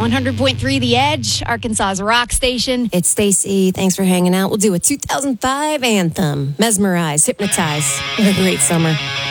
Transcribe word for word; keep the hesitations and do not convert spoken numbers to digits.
one hundred point three The Edge, Arkansas's rock station. It's Stacy. Thanks for hanging out. We'll do a two thousand five anthem. Mesmerize, hypnotize. What a great summer.